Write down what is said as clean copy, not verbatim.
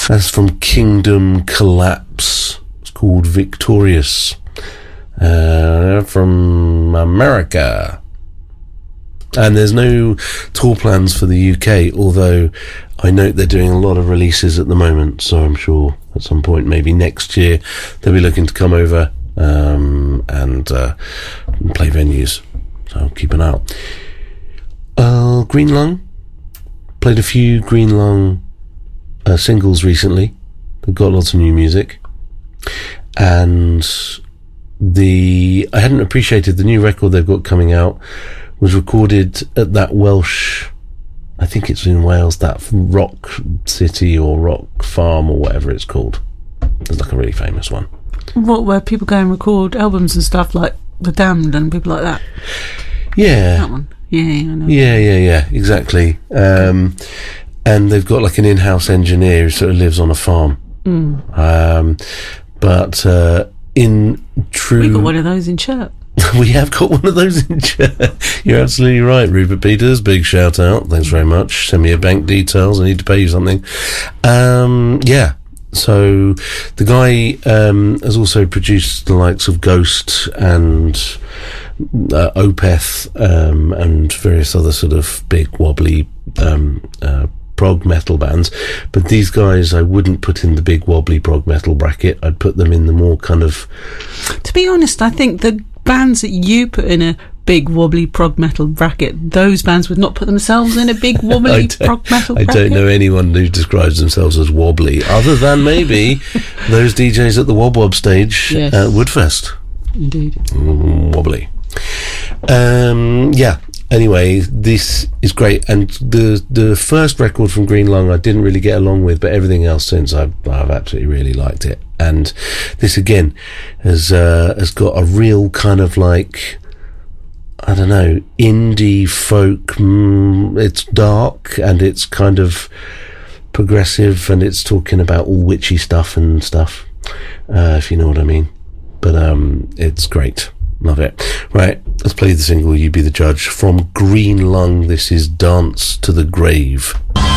That's from Kingdom Collapse. It's called Victorious. From America. And there's no tour plans for the UK, although I note they're doing a lot of releases at the moment, so I'm sure at some point, maybe next year, they'll be looking to come over and play venues. So keep an eye out. Green Lung. Played a few Green Lung singles recently. They've got lots of new music. And I hadn't appreciated the new record they've got coming out was recorded at that Welsh, I think it's in Wales, that Rock City or Rock Farm or whatever it's called. It's like a really famous one. What, where people go and record albums and stuff like The Damned and people like that? Yeah. That one. Yeah, I know. Yeah, exactly. And they've got like an in-house engineer who sort of lives on a farm. But in true... We've got one of those in Chirp. We have got one of those in Chirp. You're absolutely right, Rupert Peters. Big shout out. Thanks very much. Send me your bank details. I need to pay you something. Yeah. So the guy has also produced the likes of Ghost and Opeth and various other sort of big wobbly prog metal bands, but these guys I wouldn't put in the big wobbly prog metal bracket. I'd put them in the more kind of... To be honest, I think the bands that you put in a big wobbly prog metal bracket, those bands would not put themselves in a big wobbly prog metal bracket. I don't know anyone who describes themselves as wobbly, other than maybe those DJs at the Wob Wob stage at Woodfest. Indeed. Wobbly. Yeah. Anyway, this is great, and the first record from Green Lung I didn't really get along with, but everything else since I've absolutely really liked it. And this again has got a real kind of like, I don't know, indie folk. It's dark and it's kind of progressive, and it's talking about all witchy stuff and stuff, if you know what I mean. But it's great. Love it. Right, let's play the single, you be the judge. From Green Lung, this is Dance to the Grave.